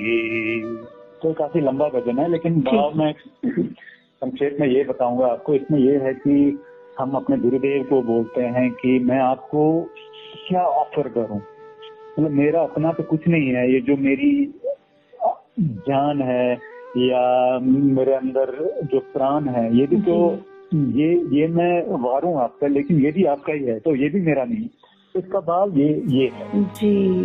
तो काफी लंबा भजन है, लेकिन भाव मैं संक्षेप में ये बताऊंगा आपको। इसमें ये है कि हम अपने गुरुदेव को बोलते हैं कि मैं आपको क्या ऑफर करूं, मतलब मेरा अपना तो कुछ नहीं है, ये जो मेरी जान है या मेरे अंदर जो प्राण है, ये भी तो ये मैं वारूं आपका, लेकिन ये भी आपका ही है, तो ये भी मेरा नहीं। इसका भाव ये है जी।